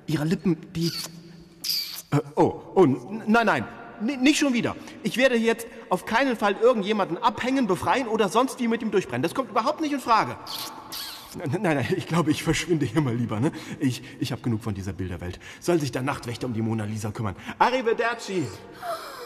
Ihre Lippen, die... nein, nicht schon wieder. Ich werde jetzt auf keinen Fall irgendjemanden abhängen, befreien oder sonst wie mit ihm durchbrennen. Das kommt überhaupt nicht in Frage. Nein, ich glaube, ich verschwinde hier mal lieber, ne? Ich habe genug von dieser Bilderwelt. Soll sich der Nachtwächter um die Mona Lisa kümmern. Arrivederci!